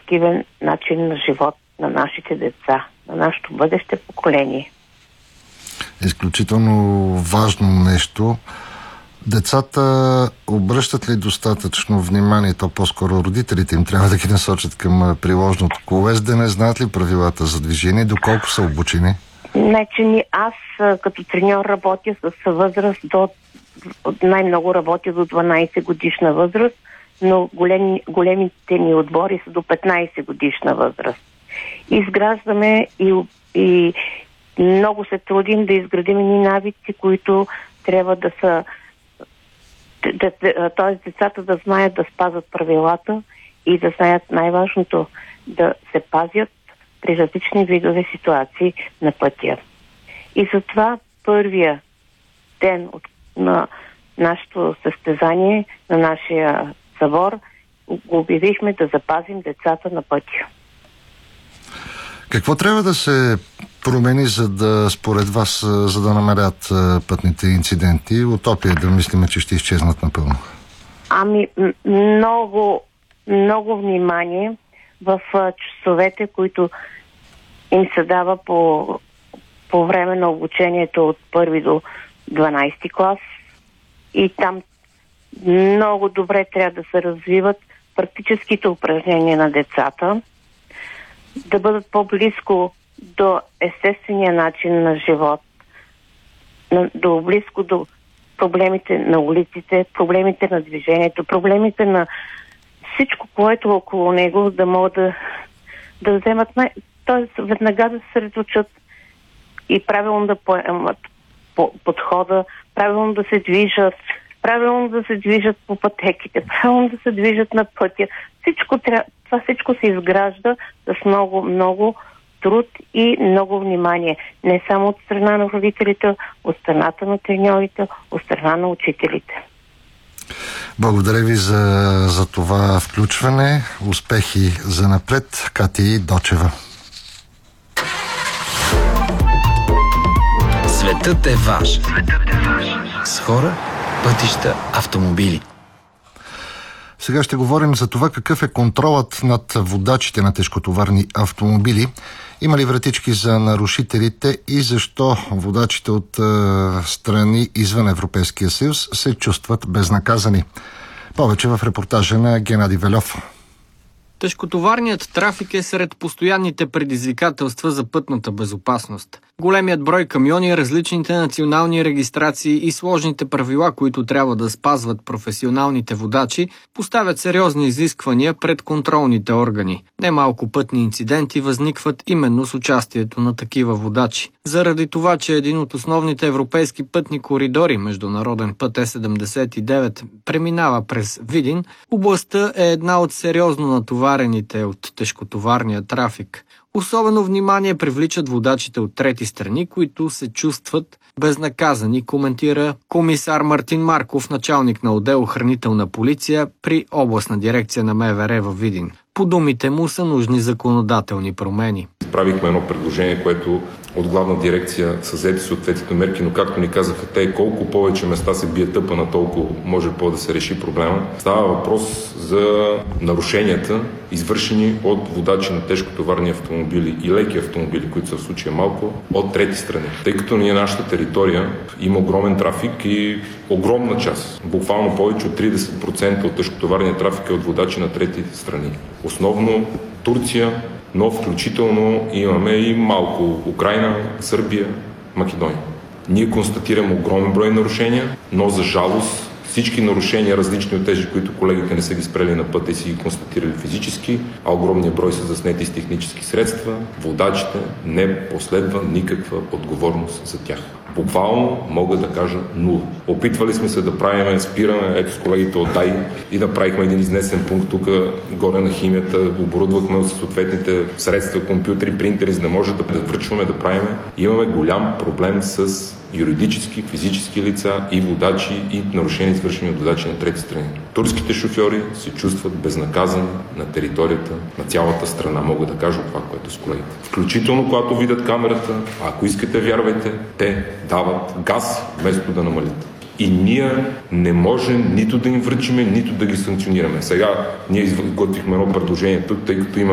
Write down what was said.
активен начин на живот на нашите деца, на нашето бъдеще поколение. Изключително важно нещо. Децата обръщат ли достатъчно внимание, то по-скоро родителите им трябва да ги насочат към приложното колездене? Знаят ли правилата за движение? Доколко са обучени? Значи аз като треньор работя с възраст най-много работя до 12 годишна възраст, но големите ни отбори са до 15 годишна възраст. Изграждаме и много се трудим да изградим ни навици, които трябва да са т.е. децата да знаят да спазват правилата и да знаят най-важното да се пазят при различни видове ситуации на пътя. И затова първия ден на нашето състезание, на нашия събор, го обявихме да запазим децата на пътя. Какво трябва да се промени, според вас, за да намалят пътните инциденти? Утопия да мислиме, че ще изчезнат напълно. Много внимание в часовете, които им се дава по време на обучението от 1 до 12 клас. И там много добре трябва да се развиват практическите упражнения на децата, да бъдат по-близко до естествения начин на живот, до близко до проблемите на улиците, проблемите на движението, проблемите на всичко, което около него, да могат да вземат, т.е. веднага да се средоточат и правилно да поемат подхода, правилно да се движат по пътеките, правилно да се движат на пътя. Това всичко се изгражда с много труд и много внимание. Не само от страна на родителите, от страната на треньорите, от страна на учителите. Благодаря ви за това включване. Успехи за напред. Кати Дочева. Светът е ваш. С хора, пътища, автомобили. Сега ще говорим за това какъв е контролът над водачите на тежкотоварни автомобили. Има ли вратички за нарушителите и защо водачите от страни извън Европейския съюз се чувстват безнаказани? Повече в репортажа на Геннадий Велев. Тежкотоварният трафик е сред постоянните предизвикателства за пътната безопасност. Големият брой камиони, различните национални регистрации и сложните правила, които трябва да спазват професионалните водачи, поставят сериозни изисквания пред контролните органи. Немалко пътни инциденти възникват именно с участието на такива водачи. Заради това, че един от основните европейски пътни коридори, международен път Е79, преминава през Видин, областта е една от сериозно натоварените от тежкотоварния трафик. Особено внимание привличат водачите от трети страни, които се чувстват безнаказани, коментира комисар Мартин Марков, началник на отдел охранителна полиция при областна дирекция на МВР във Видин. По думите му са нужни законодателни промени. Правихме едно предложение, което от главна дирекция са взети съответните мерки, но както ни казаха те, колко повече места се бие тъпа на толкова може по-да се реши проблема. Става въпрос за нарушенията, извършени от водачи на тежкотоварни автомобили и леки автомобили, които са в случая малко, от трети страни. Тъй като нашата територия има огромен трафик и огромна част, буквално повече от 30% от тежкотоварния трафик е от водачи на трети страни. Основно Турция, но включително имаме и малко Украйна, Сърбия, Македония. Ние констатираме огромен брой нарушения, но за жалост всички нарушения, различни от тези, които колегите не са ги спрели на пътя и си ги констатирали физически, а огромният брой са заснети с технически средства, водачите не последва никаква отговорност за тях. Буквално мога да кажа нула. Опитвали сме се да правим, спираме, ето с колегите от ДАИ и направихме един изнесен пункт тук, горе на химията, оборудвахме с съответните средства, компютри, принтери, за да може да връчваме, да правим. Имаме голям проблем с юридически, физически лица и водачи и нарушения, извършени от водачи на трети страни. Турските шофьори се чувстват безнаказани на територията на цялата страна, мога да кажа това, което с колегите. Включително, когато видят камерата, ако искате, вярвайте, те дават газ, вместо да намалят. И ние не можем нито да им връчиме, нито да ги санкционираме. Сега ние изготвихме едно предложение тук, тъй като има